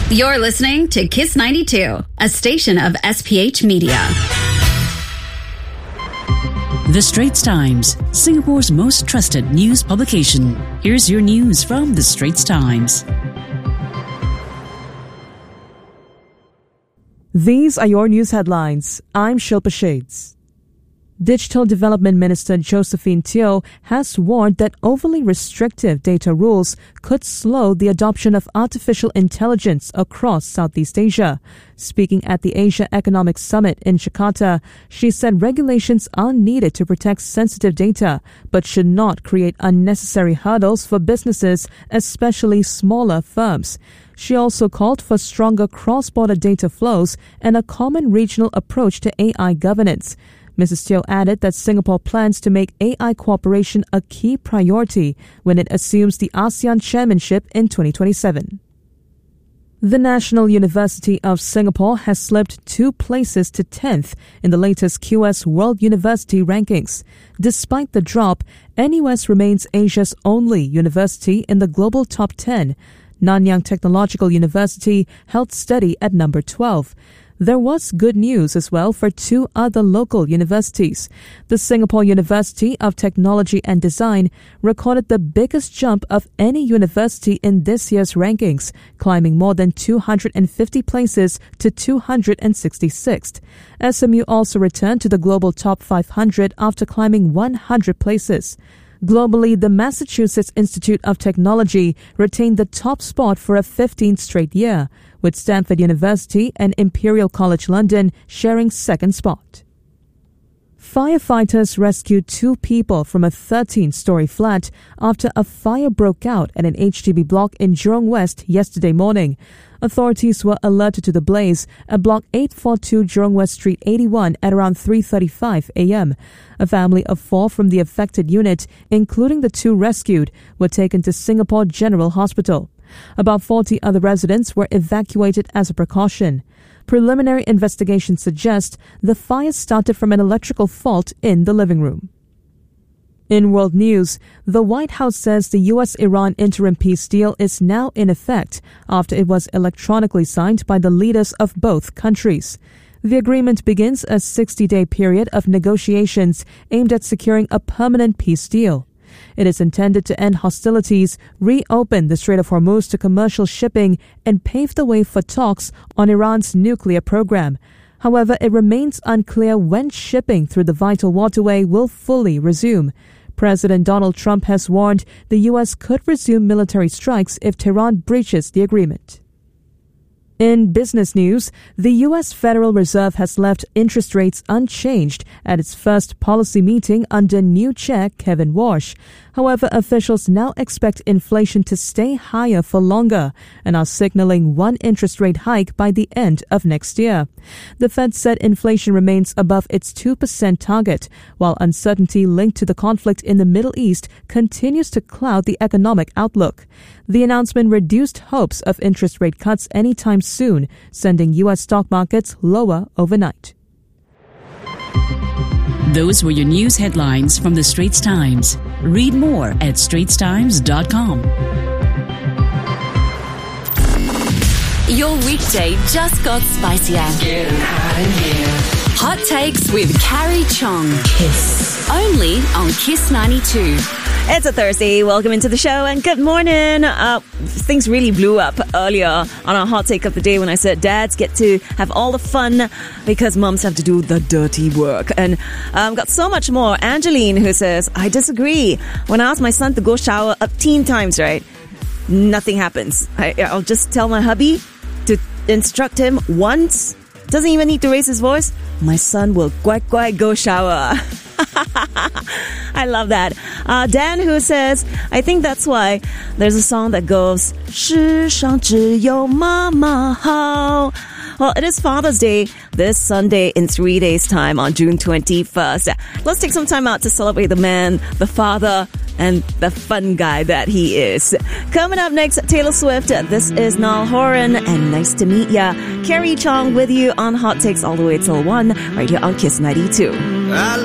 You're listening to Kiss 92, a station of SPH Media. The Straits Times, Singapore's most trusted news publication. Here's your news from The Straits Times. These are your news headlines. I'm Shilpa Shades. Digital Development Minister Josephine Teo has warned that overly restrictive data rules could slow the adoption of artificial intelligence across Southeast Asia. Speaking at the Asia Economic Summit in Jakarta, she said regulations are needed to protect sensitive data, but should not create unnecessary hurdles for businesses, especially smaller firms. She also called for stronger cross-border data flows and a common regional approach to AI governance. Mrs. Teo added that Singapore plans to make AI cooperation a key priority when it assumes the ASEAN chairmanship in 2027. The National University of Singapore has slipped 2 places to 10th in the latest QS World University rankings. Despite the drop, NUS remains Asia's only university in the global top 10. Nanyang Technological University held steady at number 12. There was good news as well for 2 other local universities. The Singapore University of Technology and Design recorded the biggest jump of any university in this year's rankings, climbing more than 250 places to 266th. SMU also returned to the global top 500 after climbing 100 places. Globally, the Massachusetts Institute of Technology retained the top spot for a 15th straight year, with Stanford University and Imperial College London sharing second spot. Firefighters rescued 2 people from a 13-story flat after a fire broke out at an HDB block in Jurong West yesterday morning. Authorities were alerted to the blaze at Block 842 Jurong West Street 81 at around 3:35 a.m. A family of 4 from the affected unit, including the 2 rescued, were taken to Singapore General Hospital. About 40 other residents were evacuated as a precaution. Preliminary investigations suggest the fire started from an electrical fault in the living room. In world news, the White House says the U.S.-Iran interim peace deal is now in effect after it was electronically signed by the leaders of both countries. The agreement begins a 60-day period of negotiations aimed at securing a permanent peace deal. It is intended to end hostilities, reopen the Strait of Hormuz to commercial shipping, and pave the way for talks on Iran's nuclear program. However, it remains unclear when shipping through the vital waterway will fully resume. President Donald Trump has warned the U.S. could resume military strikes if Tehran breaches the agreement. In business news, the U.S. Federal Reserve has left interest rates unchanged at its first policy meeting under new chair Kevin Warsh. However, officials now expect inflation to stay higher for longer and are signaling 1 interest rate hike by the end of next year. The Fed said inflation remains above its 2% target, while uncertainty linked to the conflict in the Middle East continues to cloud the economic outlook. The announcement reduced hopes of interest rate cuts anytime soon, sending U.S. stock markets lower overnight. Those were your news headlines from The Straits Times. Read more at straitstimes.com. Your weekday just got spicier. Getting hot in here. Hot Takes with Carrie Chong. Kiss. Only on Kiss 92. It's a Thursday. Welcome into the show and good morning. Things really blew up earlier on our hot take of the day when I said dads get to have all the fun because mums have to do the dirty work. And got so much more. Angeline, who says, I disagree. When I ask my son to go shower 10 times, right, nothing happens. I'll just tell my hubby to instruct him once. Doesn't even need to raise his voice. My son will quite go shower. I love that. Dan, who says, I think that's why there's a song that goes, 世上只有妈妈好. Well, it is Father's Day this Sunday in 3 days' time on June 21st. Let's take some time out to celebrate the man, the father, and the fun guy that he is. Coming up next, Taylor Swift. This is Niall Horan, and nice to meet ya. Carrie Chong with you on Hot Takes all the way till 1, right here on Kiss 92.